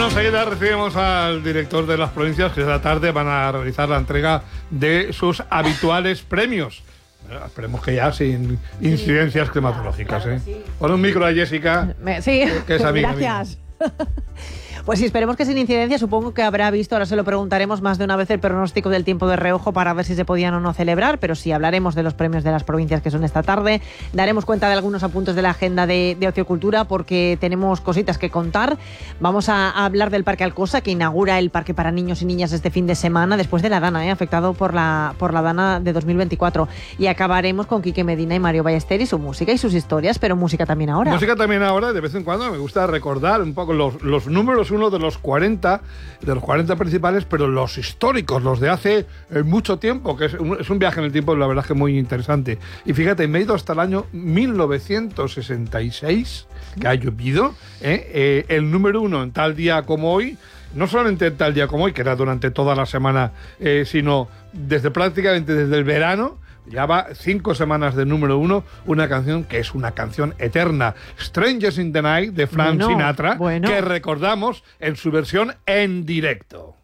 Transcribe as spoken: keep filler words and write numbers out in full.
enseguida recibimos al director de las provincias que esta tarde van a realizar la entrega de sus habituales premios. Bueno, esperemos que ya sin incidencias sí, climatológicas. Claro, ¿eh? Sí. Pon un micro a Jessica, sí, que es amiga gracias. Pues sí, esperemos que sin incidencia. Supongo que habrá visto, ahora se lo preguntaremos más de una vez, el pronóstico del tiempo de reojo para ver si se podían o no celebrar, pero sí hablaremos de los premios de las provincias que son esta tarde. Daremos cuenta de algunos apuntes de la agenda de, de Ociocultura porque tenemos cositas que contar. Vamos a, a hablar del Parque Alcosa, que inaugura el parque para niños y niñas este fin de semana, después de la Dana, ¿eh? afectado por la, por la Dana de dos mil veinticuatro. Y acabaremos con Quique Medina y Mario Ballester y su música y sus historias, pero música también ahora. Música también ahora, de vez en cuando me gusta recordar un poco los, los números uno de los cuarenta, de los cuarenta principales, pero los históricos, los de hace eh, mucho tiempo, que es un, es un viaje en el tiempo, la verdad que muy interesante. Y fíjate, me he ido hasta el año mil novecientos sesenta y seis, que ha llovido, ¿eh? Eh, el número uno en tal día como hoy, no solamente en tal día como hoy, que era durante toda la semana, eh, sino desde prácticamente desde el verano. Ya va cinco semanas de número uno, una canción que es una canción eterna, Strangers in the Night, de Frank bueno, Sinatra, bueno. que recordamos en su versión en directo.